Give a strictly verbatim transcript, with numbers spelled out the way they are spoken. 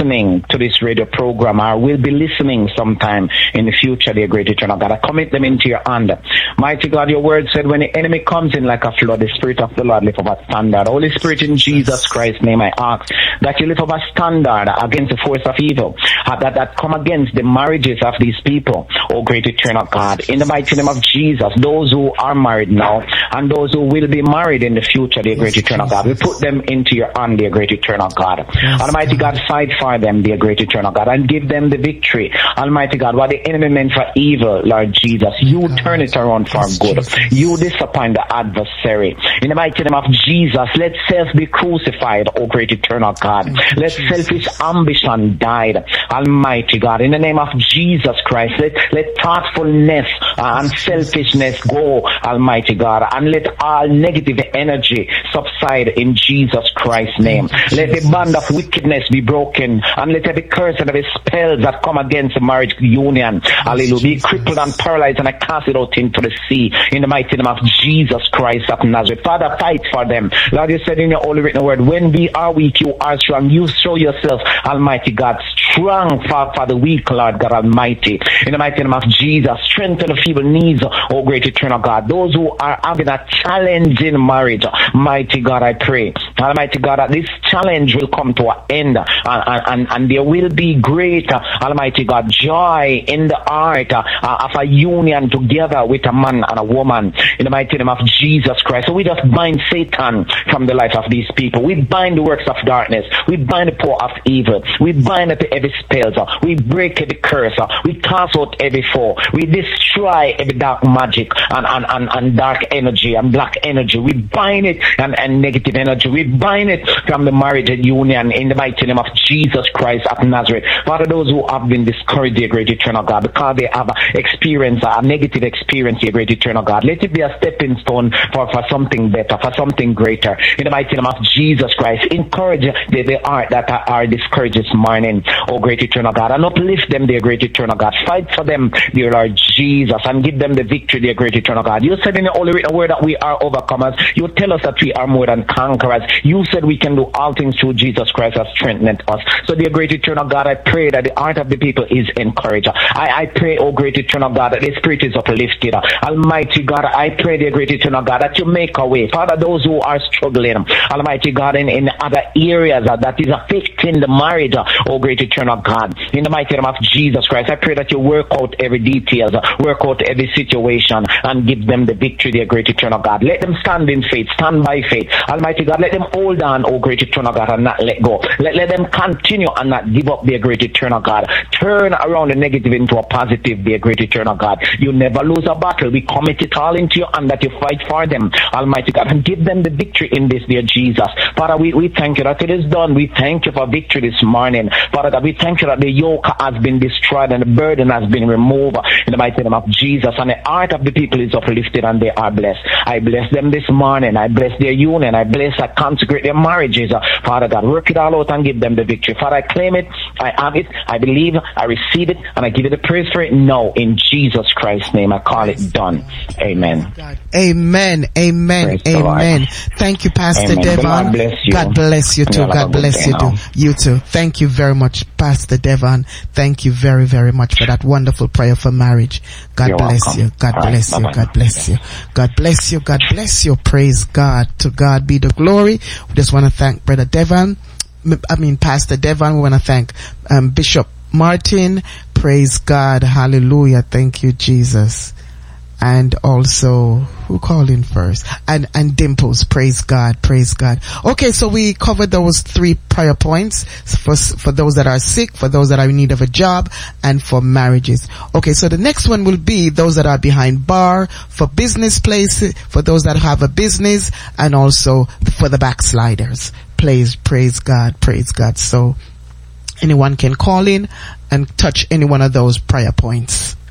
listening to this radio program or will be listening sometime in the future, dear great eternal God, I commit them into your hand. Mighty God, your word said when the enemy comes in like a flood, the Spirit of the Lord lift up a standard. Holy Spirit, in Jesus Christ's name, I ask that you lift up a standard against the force of evil uh, that, that come against the marriages of these people, oh great eternal God. In the mighty name of Jesus, those who are married now and those who will be married in the future, dear great eternal God, we put them into your hand, dear great eternal God. Almighty God, fight for them, dear great eternal God, and give them the victory. Almighty God, what the enemy meant for evil, Lord Jesus, you turn it around for good. You disappoint the adversary. In the mighty name of Jesus, let self be crucified, oh great eternal God. Let selfish ambition die, Almighty God. In the name of Jesus Christ, let, let thoughtfulness and selfishness go, Almighty God, and let all negative energy subside in Jesus Christ's name. Let the band of wickedness be broken, and let every curse and every spell that come against the marriage union, hallelujah, be crippled and paralyzed, and I cast it out into the sea in the mighty name of Jesus Christ of Nazareth. Father, fight for them. Lord, you said in your holy written word, when we are weak, you are strong. You show yourself, Almighty God, strong for, for the weak, Lord God Almighty. In the mighty name of Jesus, strengthen the feeble knees, oh great eternal God. Those who are having a challenge in marriage, mighty God, I pray, Almighty God, that this challenge will come to an end, and, and, and there will be great, Almighty God, joy in the heart uh, of a union together with a man and a woman in the mighty name of Jesus Christ. So we just bind Satan from the life of these people. We bind the works of darkness. We bind the power of evil. We bind up every spell. Uh, we break every curse. Uh, we cast out every foe. We destroy every dark magic and, and, and, and dark energy and black energy. We bind it and, and negative energy. We bind it from the marriage union in the mighty name of Jesus Christ of Nazareth. Father, those who have been discouraged, dear great eternal God, because they have experienced a negative experience, dear great eternal God, let it be a stepping stone for, for something better, for something greater. In the mighty name of Jesus Christ, encourage the, the heart that are, are discouraged this morning, oh great eternal God, and uplift them, dear great eternal God. Fight for them, dear Lord Jesus, and give them the victory, dear great eternal God. You said in the holy written word that we are overcomers. You tell us that we are more than conquerors. You said we can do all things through Jesus Christ that strengthened us. So, dear great eternal God, I pray that the heart of the people is encouraged. I, I pray, oh great eternal God, that the spirit is uplifted. Almighty God, I pray, dear great eternal God, that you make a way. Father, those who are struggling, Almighty God, in, in other areas uh, that is affecting the marriage, uh, oh great eternal God, in the mighty name of Jesus Christ, I pray that you work out every details, uh, work out every situation, and give them the victory, dear great eternal God. Let them stand in faith, stand by faith. Almighty God, let them hold on, oh great eternal God, and not let go. Let, let them continue and not give up, dear great eternal God. Turn around the negative into a positive, dear great eternal God. You never lose a battle. We commit it all into your hand that you fight for them, Almighty God, and give them the victory in this, dear Jesus. Father, we, we thank you that it is done. We thank you for victory this morning. Father God, we thank you that the yoke has been destroyed and the burden has been removed in the mighty name of Jesus, and the heart of the people is uplifted and they are blessed. I bless them this morning. I bless their union. I bless, I consecrate their marriages. Father God, work it all out and give them the victory. Father, I claim it. I have it. I believe. I receive it, and I give you the praise for it now in Jesus Christ's name. I call it done. Amen. Amen. Amen. Praise Amen. Thank you, Pastor Amen. Devon. God bless you. God bless you too. God bless you too. You too. Thank you very much, Pastor Devon. Thank you very, very much for that wonderful prayer for marriage. God You're bless welcome. you. God All bless right. you. Bye-bye. God bless you. God bless you. God bless you. Praise God. To God be the glory. We just want to thank Brother Devon. I mean, Pastor Devon. We want to thank um, Bishop Martin. Praise God. Hallelujah. Thank you, Jesus. And also, who called in first? And, and Dimples. Praise God. Praise God. Okay, so we covered those three prayer points for, for those that are sick, for those that are in need of a job, and for marriages. Okay, so the next one will be those that are behind bar, for business places, for those that have a business, and also for the backsliders. Praise, praise God. Praise God. So anyone can call in and touch any one of those prayer points.